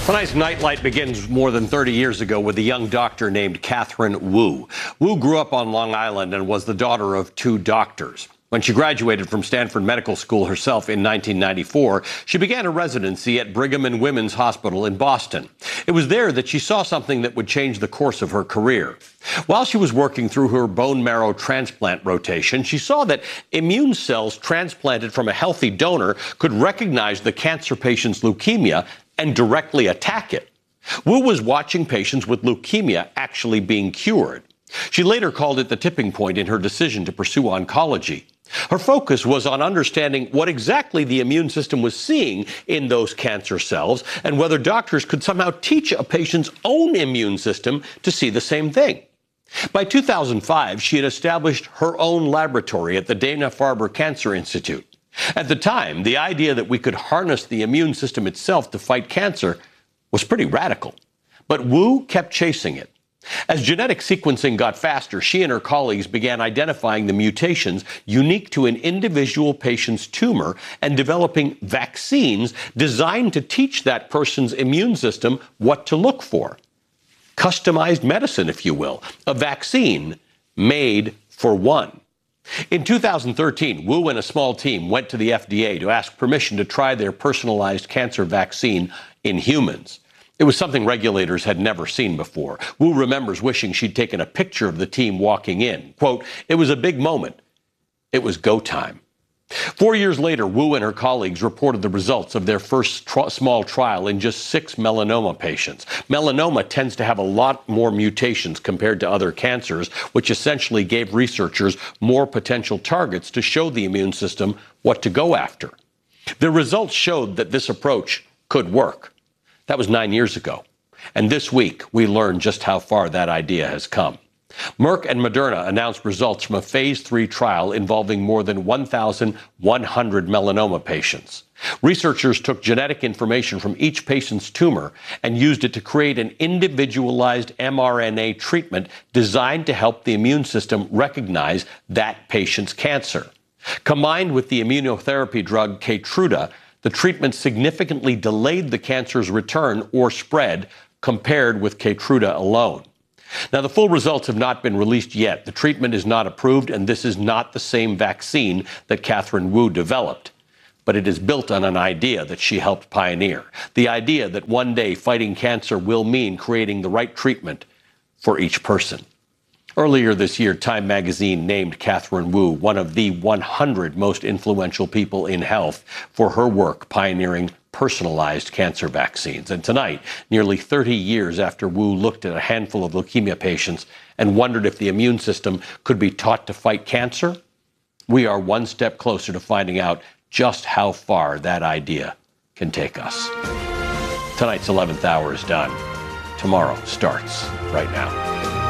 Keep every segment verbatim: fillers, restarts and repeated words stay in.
Tonight's Nightlight begins more than thirty years ago with a young doctor named Catherine Wu. Wu grew up on Long Island and was the daughter of two doctors. When she graduated from Stanford Medical School herself in nineteen ninety-four, she began a residency at Brigham and Women's Hospital in Boston. It was there that she saw something that would change the course of her career. While she was working through her bone marrow transplant rotation, she saw that immune cells transplanted from a healthy donor could recognize the cancer patient's leukemia and directly attack it. Wu was watching patients with leukemia actually being cured. She later called it the tipping point in her decision to pursue oncology. Her focus was on understanding what exactly the immune system was seeing in those cancer cells and whether doctors could somehow teach a patient's own immune system to see the same thing. By two thousand five, she had established her own laboratory at the Dana-Farber Cancer Institute. At the time, the idea that we could harness the immune system itself to fight cancer was pretty radical. But Wu kept chasing it. As genetic sequencing got faster, she and her colleagues began identifying the mutations unique to an individual patient's tumor and developing vaccines designed to teach that person's immune system what to look for. Customized medicine, if you will, a vaccine made for one. In two thousand thirteen, Wu and a small team went to the F D A to ask permission to try their personalized cancer vaccine in humans. It was something regulators had never seen before. Wu remembers wishing she'd taken a picture of the team walking in. Quote, "It was a big moment. It was go time." Four years later, Wu and her colleagues reported the results of their first tr- small trial in just six melanoma patients. Melanoma tends to have a lot more mutations compared to other cancers, which essentially gave researchers more potential targets to show the immune system what to go after. The results showed that this approach could work. That was nine years ago. And this week, we learned just how far that idea has come. Merck and Moderna announced results from a phase three trial involving more than one thousand one hundred melanoma patients. Researchers took genetic information from each patient's tumor and used it to create an individualized mRNA treatment designed to help the immune system recognize that patient's cancer. Combined with the immunotherapy drug Keytruda, the treatment significantly delayed the cancer's return or spread compared with Keytruda alone. Now, the full results have not been released yet. The treatment is not approved, and this is not the same vaccine that Catherine Wu developed. But it is built on an idea that she helped pioneer. The idea that one day fighting cancer will mean creating the right treatment for each person. Earlier this year, Time magazine named Catherine Wu one of the one hundred most influential people in health for her work pioneering personalized cancer vaccines. And tonight, nearly thirty years after Wu looked at a handful of leukemia patients and wondered if the immune system could be taught to fight cancer, we are one step closer to finding out just how far that idea can take us. Tonight's eleventh hour is done. Tomorrow starts right now.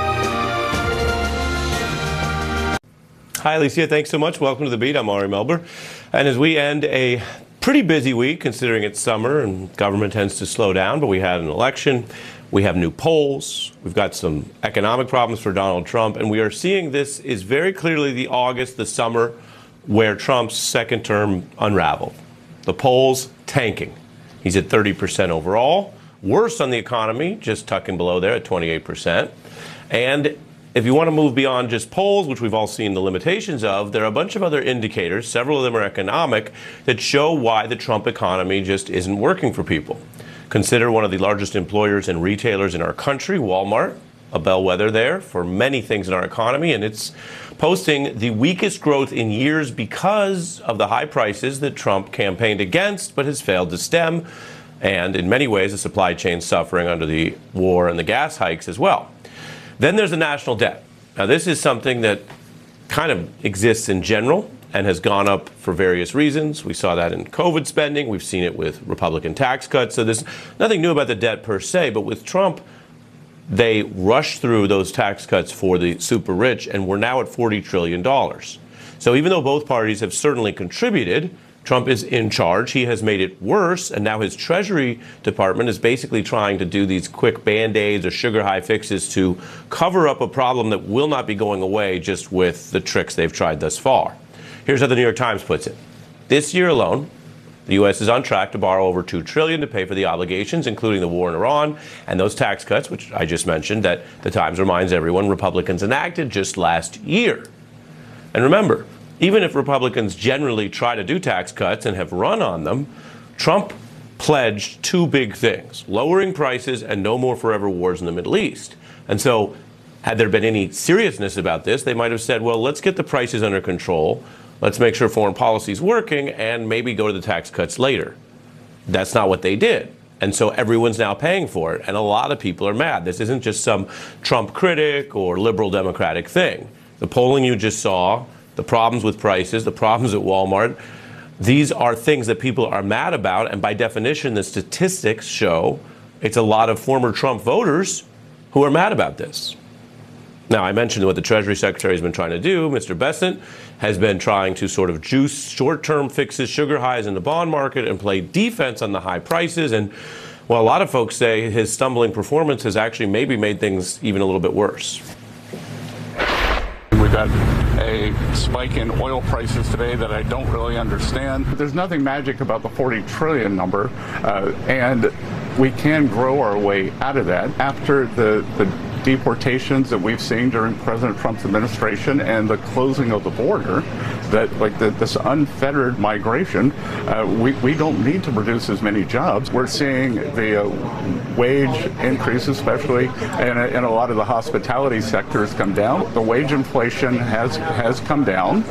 Hi, Alicia. Thanks so much. Welcome to The Beat. I'm Ari Melber. And as we end a pretty busy week, considering it's summer and government tends to slow down, but we had an election, we have new polls, we've got some economic problems for Donald Trump, and we are seeing this is very clearly the August, the summer, where Trump's second term unraveled. The polls tanking. He's at thirty percent overall. Worse on the economy, just tucking below there at twenty-eight percent. And if you want to move beyond just polls, which we've all seen the limitations of, there are a bunch of other indicators, several of them are economic, that show why the Trump economy just isn't working for people. Consider one of the largest employers and retailers in our country, Walmart, a bellwether there for many things in our economy, and it's posting the weakest growth in years because of the high prices that Trump campaigned against but has failed to stem, and in many ways the supply chain suffering under the war and the gas hikes as well. Then there's the national debt. Now, this is something that kind of exists in general and has gone up for various reasons. We saw that in COVID spending. We've seen it with Republican tax cuts. So there's nothing new about the debt per se. But with Trump, they rushed through those tax cuts for the super rich, and we're now at forty trillion dollars. So even though both parties have certainly contributed, Trump is in charge. He has made it worse, and now his Treasury Department is basically trying to do these quick Band-Aids or sugar-high fixes to cover up a problem that will not be going away just with the tricks they've tried thus far. Here's how the New York Times puts it. This year alone, The U S is on track to borrow over two trillion dollars to pay for the obligations, including the war in Iran and those tax cuts, which I just mentioned, that the Times reminds everyone Republicans enacted just last year. And remember, even if Republicans generally try to do tax cuts and have run on them, Trump pledged two big things: lowering prices and no more forever wars in the Middle East. And so, had there been any seriousness about this, they might have said, well, let's get the prices under control. Let's make sure foreign policy is working and maybe go to the tax cuts later. That's not what they did. And so everyone's now paying for it. And a lot of people are mad. This isn't just some Trump critic or liberal Democratic thing. The polling you just saw, the problems with prices, the problems at Walmart, these are things that people are mad about. And by definition, the statistics show it's a lot of former Trump voters who are mad about this. Now, I mentioned what the Treasury Secretary has been trying to do. Mister Bessent has been trying to sort of juice short-term fixes, sugar highs in the bond market, and play defense on the high prices. And well, a lot of folks say his stumbling performance has actually maybe made things even a little bit worse. We've got a spike in oil prices today that I don't really understand. There's nothing magic about the forty trillion number, uh, and we can grow our way out of that. After the, the deportations that we've seen during President Trump's administration and the closing of the border, that like the, this unfettered migration, uh, we, we don't need to produce as many jobs. We're seeing the uh, wage increase, especially in a, in a lot of the hospitality sectors, come down. The wage inflation has has come down.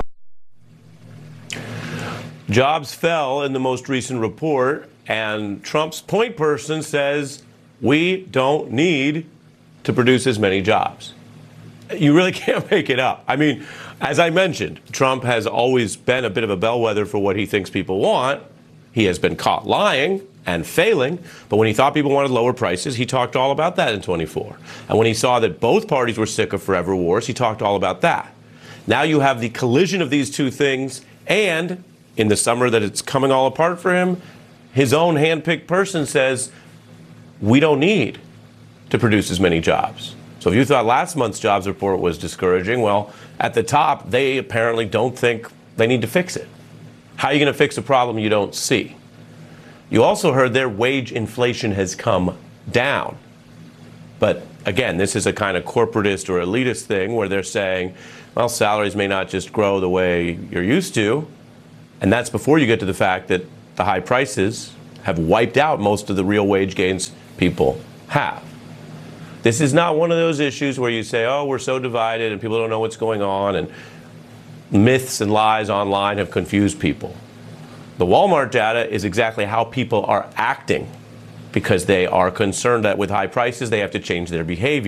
Jobs fell in the most recent report, and Trump's point person says we don't need to produce as many jobs. You really can't make it up. I mean, as I mentioned, Trump has always been a bit of a bellwether for what he thinks people want. He has been caught lying and failing, but when he thought people wanted lower prices, he talked all about that in twenty-four. And when he saw that both parties were sick of forever wars, he talked all about that. Now you have the collision of these two things, and in the summer that it's coming all apart for him, his own handpicked person says, we don't need to produce as many jobs. So if you thought last month's jobs report was discouraging, well, at the top, they apparently don't think they need to fix it. How are you going to fix a problem you don't see? You also heard their wage inflation has come down. But again, this is a kind of corporatist or elitist thing where they're saying, well, salaries may not just grow the way you're used to. And that's before you get to the fact that the high prices have wiped out most of the real wage gains people have. This is not one of those issues where you say, oh, we're so divided and people don't know what's going on, and myths and lies online have confused people. The Walmart data is exactly how people are acting, because they are concerned that with high prices, they have to change their behavior.